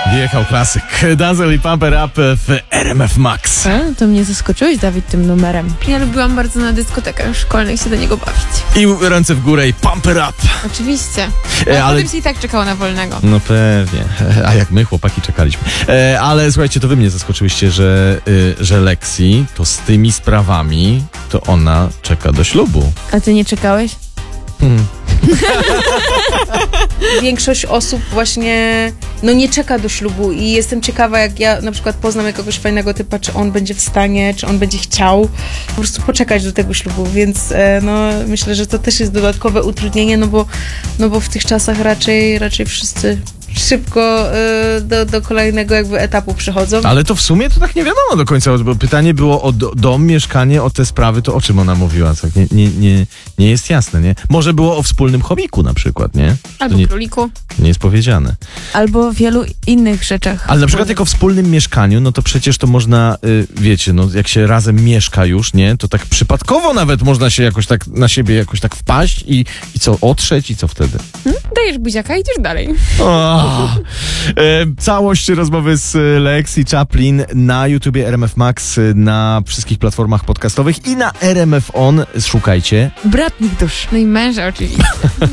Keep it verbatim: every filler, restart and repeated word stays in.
Wjechał klasyk. Dazzle i Pump It Up w R M F Max. A, to mnie zaskoczyłeś, Dawid, tym numerem. Ja lubiłam bardzo na dyskotekach szkolnych się do niego bawić. I ręce w górę i Pump It Up. Oczywiście. E, Ale ale... potem się i tak czekało na wolnego. No pewnie. A jak my, chłopaki, czekaliśmy. E, ale słuchajcie, to wy mnie zaskoczyłyście, że, y, że Lexi to z tymi sprawami to ona czeka do ślubu. A ty nie czekałeś? Hmm. Większość osób właśnie no nie czeka do ślubu i jestem ciekawa, jak ja na przykład poznam jakiegoś fajnego typa, czy on będzie w stanie, czy on będzie chciał po prostu poczekać do tego ślubu, więc e, no myślę, że to też jest dodatkowe utrudnienie, no bo, no bo w tych czasach raczej, raczej wszyscy szybko y, do, do kolejnego jakby etapu przychodzą. Ale to w sumie to tak nie wiadomo do końca, bo pytanie było o do, dom, mieszkanie, o te sprawy, to o czym ona mówiła? Tak nie, nie, nie, nie jest jasne, nie? Może było o wspólnym chomiku na przykład, nie? Albo to nie, króliku. nie jest powiedziane. Albo o wielu innych rzeczach. Ale na przykład jak o wspólnym mieszkaniu, no to przecież to można, y, wiecie, no jak się razem mieszka już, nie? To tak przypadkowo nawet można się jakoś tak na siebie jakoś tak wpaść i, i co, otrzeć i co wtedy? Hmm? Dajesz buziaka i idziesz dalej. O, e, całość rozmowy z Lexi Chaplin na YouTubie R M F Max, na wszystkich platformach podcastowych i na R M F On. Szukajcie. Bratnik dusz. No i męża oczywiście.